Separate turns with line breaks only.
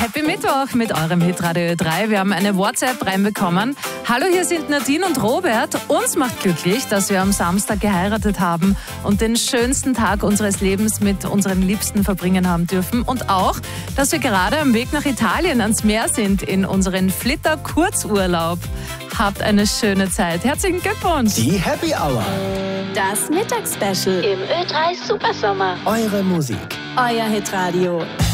Happy Mittwoch mit eurem Hitradio 3. Wir haben eine WhatsApp reinbekommen. Hallo, hier sind Nadine und Robert. Uns macht glücklich, dass wir am Samstag geheiratet haben und den schönsten Tag unseres Lebens mit unseren Liebsten verbringen haben dürfen. Und auch, dass wir gerade am Weg nach Italien ans Meer sind in unseren Flitter-Kurzurlaub. Habt eine schöne Zeit. Herzlichen Glückwunsch.
Die Happy Hour.
Das Mittagsspecial im Ö3 Supersommer.
Eure Musik.
Euer Hitradio.